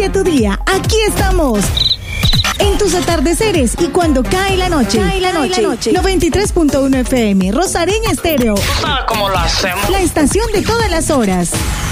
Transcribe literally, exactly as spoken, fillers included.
inicia tu día, aquí estamos. En tus atardeceres y cuando cae la noche. Cae la noche. noche. noventa y tres punto uno F M, Rosareña Estéreo. ¿Tú sabes cómo lo hacemos? La estación de todas las horas.